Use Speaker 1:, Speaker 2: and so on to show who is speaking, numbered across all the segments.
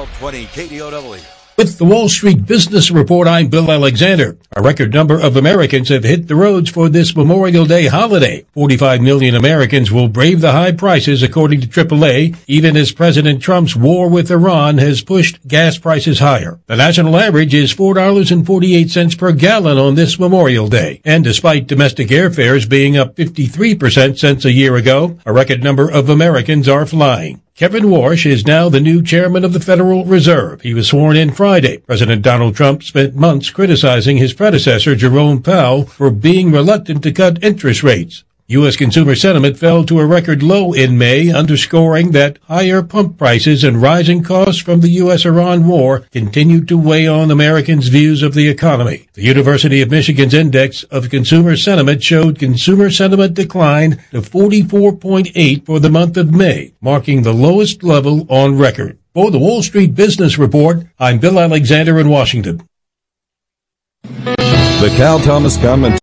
Speaker 1: 1220 KDOW.
Speaker 2: With the Wall Street Business Report, I'm Bill Alexander. A record number of Americans have hit the roads for this Memorial Day holiday. 45 million Americans will brave the high prices, according to AAA, even as President Trump's war with Iran has pushed gas prices higher. The national average is $4.48 per gallon on this Memorial Day. And despite domestic airfares being up 53% since a year ago, a record number of Americans are flying. Kevin Warsh is now the new chairman of the Federal Reserve. He was sworn in Friday. President Donald Trump spent months criticizing his predecessor, Jerome Powell, for being reluctant to cut interest rates. U.S. consumer sentiment fell to a record low in May, underscoring that higher pump prices and rising costs from the U.S.-Iran war continued to weigh on Americans' views of the economy. The University of Michigan's Index of Consumer Sentiment showed consumer sentiment declined to 44.8 for the month of May, marking the lowest level on record. For the Wall Street Business Report, I'm Bill Alexander in Washington.
Speaker 3: The Cal Thomas Commentary.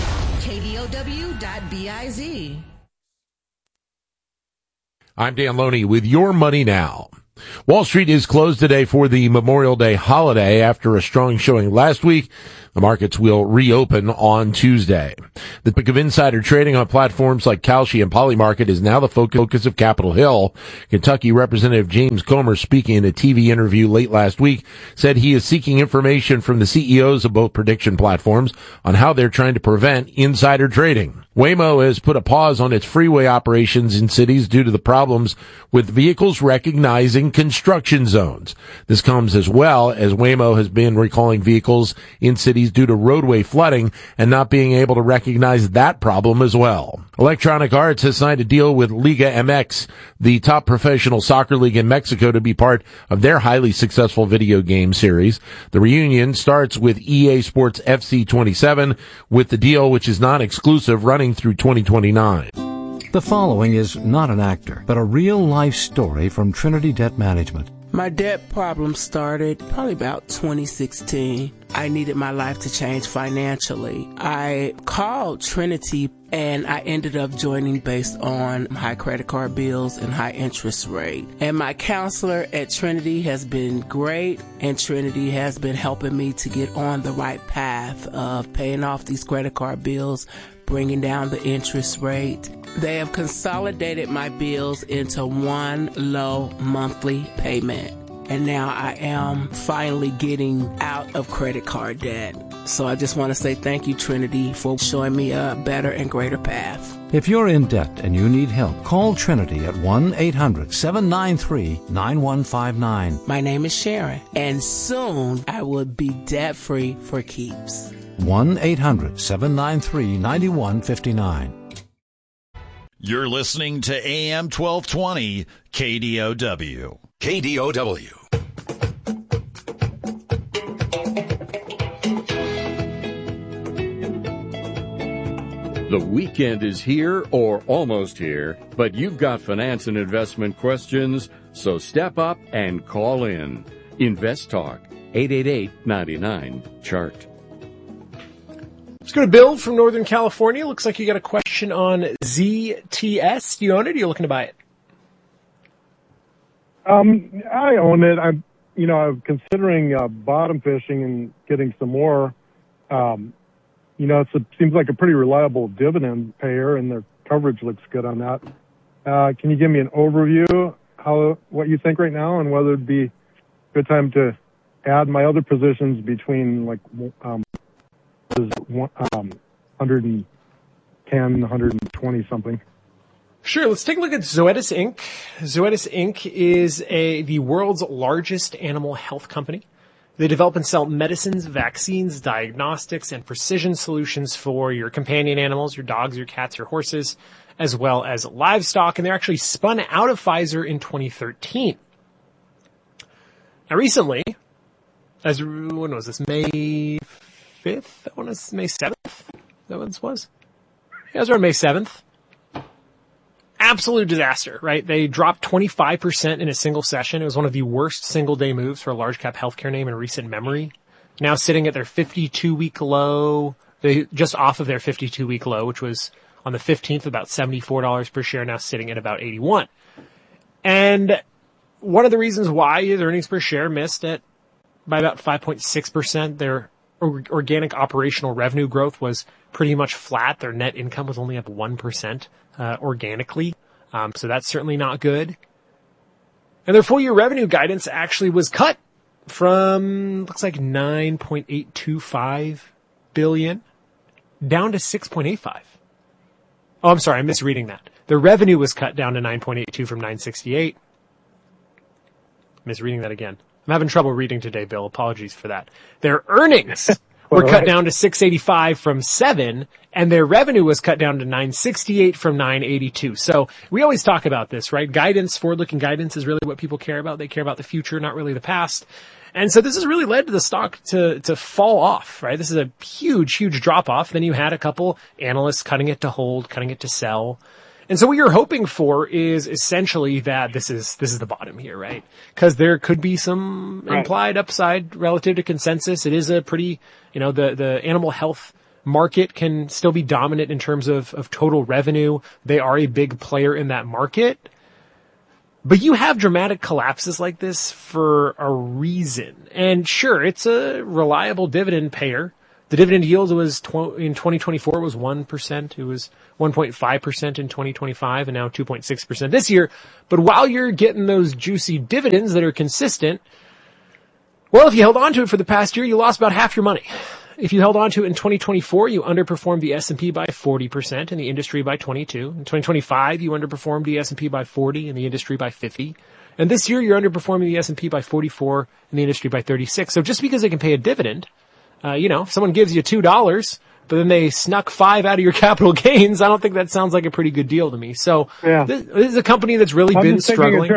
Speaker 4: I'm Dan Loney with Your Money Now. Wall Street is closed today for the Memorial Day holiday. After a strong showing last week, the markets will reopen on Tuesday. The pick of insider trading on platforms like Kalshi and Polymarket is now the focus of Capitol Hill. Kentucky Representative James Comer, speaking in a TV interview late last week, said he is seeking information from the CEOs of both prediction platforms on how they're trying to prevent insider trading. Waymo has put a pause on its freeway operations in cities due to the problems with vehicles recognizing construction zones. This comes as well as Waymo has been recalling vehicles in cities due to roadway flooding and not being able to recognize that problem as well. Electronic Arts has signed a deal with Liga MX, the top professional soccer league in Mexico, to be part of their highly successful video game series. The reunion starts with EA Sports FC 27, with the deal, which is non-exclusive, running through 2029.
Speaker 5: The following is not an actor, but a real-life story from Trinity Debt Management.
Speaker 6: My debt problem started probably about 2016. I needed my life to change financially. I called Trinity and I ended up joining based on high credit card bills and high interest rate. And my counselor at Trinity has been great, and Trinity has been helping me to get on the right path of paying off these credit card bills, bringing down the interest rate. They have consolidated my bills into one low monthly payment. And now I am finally getting out of credit card debt. So I just want to say thank you, Trinity, for showing me a better and greater path.
Speaker 5: If you're in debt and you need help, call Trinity at 1-800-793-9159.
Speaker 6: My name is Sharon, and soon I will be debt-free for keeps.
Speaker 5: 1-800-793-9159.
Speaker 7: You're listening to AM 1220 KDOW.
Speaker 1: KDOW.
Speaker 8: The weekend is here or almost here, but you've got finance and investment questions, so step up and call in. Invest Talk, 888-99-CHART.
Speaker 9: Let's go to Bill from Northern California. Looks like you got a question on ZTS. Do you own it or are you looking to buy it?
Speaker 10: I own it. I'm considering bottom fishing and getting some more. It seems like a pretty reliable dividend payer, and their coverage looks good on that. Can you give me an overview what you think right now, and whether it'd be a good time to add my other positions between 110, 120 something?
Speaker 9: Sure. Let's take a look at Zoetis Inc. Zoetis Inc. is the world's largest animal health company. They develop and sell medicines, vaccines, diagnostics, and precision solutions for your companion animals, your dogs, your cats, your horses, as well as livestock. And they're actually spun out of Pfizer in 2013. Now, recently, when was this? May 5th? I want to say May 7th? Is that what this was? Yeah, it was around May 7th. Absolute disaster, right? They dropped 25% in a single session. It was one of the worst single-day moves for a large-cap healthcare name in recent memory. Now sitting at their 52-week low, just off of their 52-week low, which was on the 15th, about $74 per share, now sitting at about $81. And one of the reasons why is earnings per share missed by about 5.6%. Their organic operational revenue growth was pretty much flat. Their net income was only up 1% organically. So that's certainly not good. And their full year revenue guidance actually was cut from, looks like 9.825 billion down to 6.85. Oh, I'm sorry. I'm misreading that. Their revenue was cut down to 9.82 from 968. Misreading that again. I'm having trouble reading today, Bill. Apologies for that. Their earnings were cut down to 685 from 7, and their revenue was cut down to 968 from 982. So we always talk about this, right? Guidance, forward-looking guidance is really what people care about. They care about the future, not really the past. And so this has really led to the stock to fall off, right? This is a huge drop off. Then you had a couple analysts cutting it to hold, cutting it to sell. And so what you're hoping for is essentially that this is the bottom here, right? Because there could be some implied upside relative to consensus. It is a pretty, the animal health market can still be dominant in terms of total revenue. They are a big player in that market. But you have dramatic collapses like this for a reason. And sure, it's a reliable dividend payer. The dividend yield was in 2024 was 1%. It was 1.5% in 2025 and now 2.6% this year. But while you're getting those juicy dividends that are consistent, well, if you held on to it for the past year, you lost about half your money. If you held on to it in 2024, you underperformed the S&P by 40% and the industry by 22. In 2025, you underperformed the S&P by 40 and the industry by 50. And this year, you're underperforming the S&P by 44 and the industry by 36. So just because they can pay a dividend, if someone gives you $2, but then they snuck 5 out of your capital gains, I don't think that sounds like a pretty good deal to me. So this is a company that's really been struggling.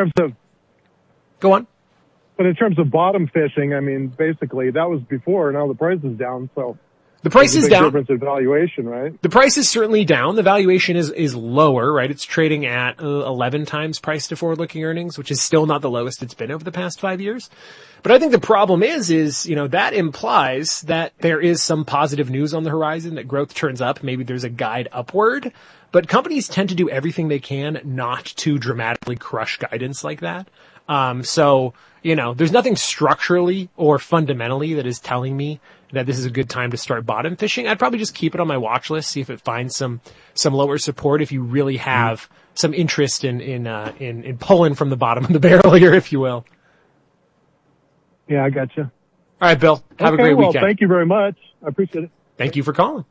Speaker 9: Go on.
Speaker 10: But in terms of bottom fishing, I mean, basically that was before. Now the price is down, so
Speaker 9: the price is down.
Speaker 10: Difference in valuation, right?
Speaker 9: The price is certainly down. The valuation is lower, right? It's trading at 11 times price to forward-looking earnings, which is still not the lowest it's been over the past 5 years. But I think the problem is that implies that there is some positive news on the horizon, that growth turns up. Maybe there's a guide upward. But companies tend to do everything they can not to dramatically crush guidance like that. There's nothing structurally or fundamentally that is telling me that this is a good time to start bottom fishing. I'd probably just keep it on my watch list, see if it finds some lower support if you really have some interest in pulling from the bottom of the barrel here, if you will.
Speaker 10: Yeah, I got you.
Speaker 9: All right, Bill. Have a great weekend.
Speaker 10: Thank you very much. I appreciate it.
Speaker 9: Thank you for calling.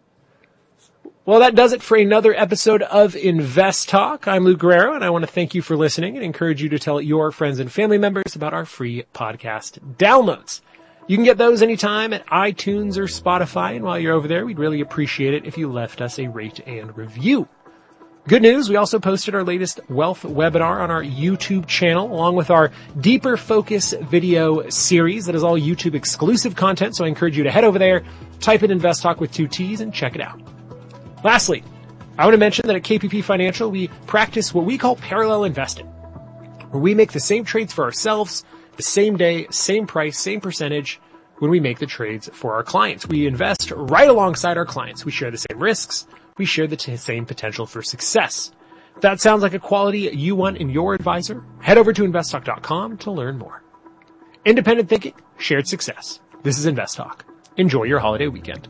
Speaker 9: Well, that does it for another episode of Invest Talk. I'm Lou Guerrero, and I want to thank you for listening and encourage you to tell your friends and family members about our free podcast downloads. You can get those anytime at iTunes or Spotify, and while you're over there, we'd really appreciate it if you left us a rate and review. Good news, we also posted our latest wealth webinar on our YouTube channel, along with our Deeper Focus video series that is all YouTube exclusive content, so I encourage you to head over there, type in Invest Talk with 2 T's, and check it out. Lastly, I want to mention that at KPP Financial, we practice what we call parallel investing, where we make the same trades for ourselves, the same day, same price, same percentage when we make the trades for our clients. We invest right alongside our clients. We share the same risks. We share the same potential for success. If that sounds like a quality you want in your advisor, head over to investtalk.com to learn more. Independent thinking, shared success. This is Invest Talk. Enjoy your holiday weekend.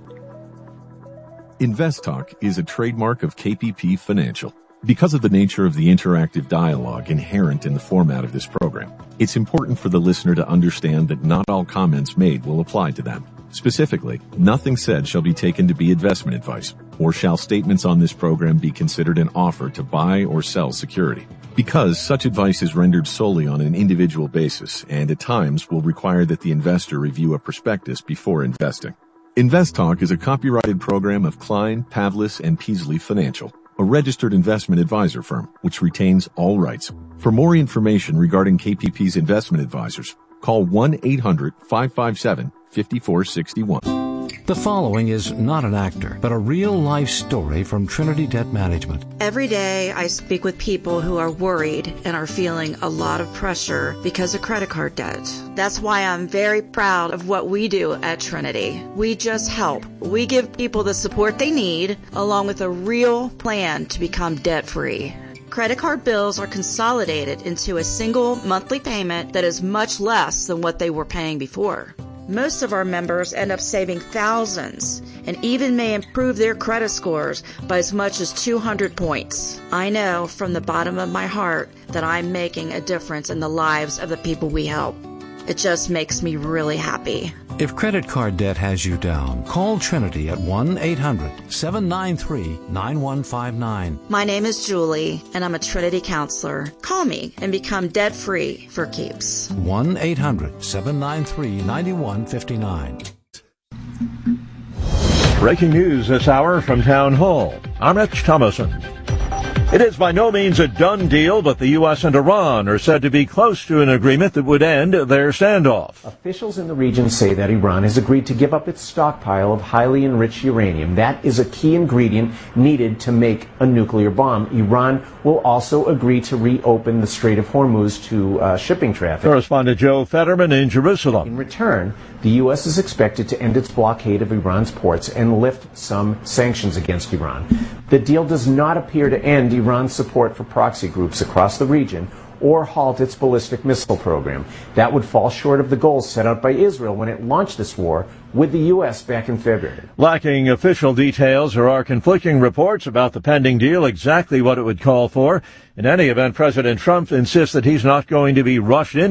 Speaker 3: Invest Talk is a trademark of KPP Financial. Because of the nature of the interactive dialogue inherent in the format of this program, it's important for the listener to understand that not all comments made will apply to them. Specifically, nothing said shall be taken to be investment advice, or shall statements on this program be considered an offer to buy or sell security. Because such advice is rendered solely on an individual basis and at times will require that the investor review a prospectus before investing. Invest Talk is a copyrighted program of Klein, Pavlis, and Peasley Financial, a registered investment advisor firm which retains all rights. For more information regarding KPP's investment advisors, call 1-800-557-5461.
Speaker 5: The following is not an actor, but a real-life story from Trinity Debt Management.
Speaker 11: Every day I speak with people who are worried and are feeling a lot of pressure because of credit card debt. That's why I'm very proud of what we do at Trinity. We just help. We give people the support they need, along with a real plan to become debt-free. Credit card bills are consolidated into a single monthly payment that is much less than what they were paying before. Most of our members end up saving thousands and even may improve their credit scores by as much as 200 points. I know from the bottom of my heart that I'm making a difference in the lives of the people we help. It just makes me really happy.
Speaker 5: If credit card debt has you down, call Trinity at 1-800-793-9159.
Speaker 11: My name is Julie, and I'm a Trinity counselor. Call me and become debt-free for keeps.
Speaker 5: 1-800-793-9159.
Speaker 12: Breaking news this hour from Town Hall. I'm Rich Thomason. It is by no means a done deal, but the U.S. and Iran are said to be close to an agreement that would end their standoff.
Speaker 13: Officials in the region say that Iran has agreed to give up its stockpile of highly enriched uranium. That is a key ingredient needed to make a nuclear bomb. Iran will also agree to reopen the Strait of Hormuz to shipping traffic.
Speaker 12: Correspondent Joe Fetterman in Jerusalem.
Speaker 13: In return, the U.S. is expected to end its blockade of Iran's ports and lift some sanctions against Iran. The deal does not appear to end Iran's support for proxy groups across the region or halt its ballistic missile program. That would fall short of the goals set out by Israel when it launched this war with the U.S. back in February.
Speaker 12: Lacking official details, there are conflicting reports about the pending deal, exactly what it would call for. In any event, President Trump insists that he's not going to be rushed into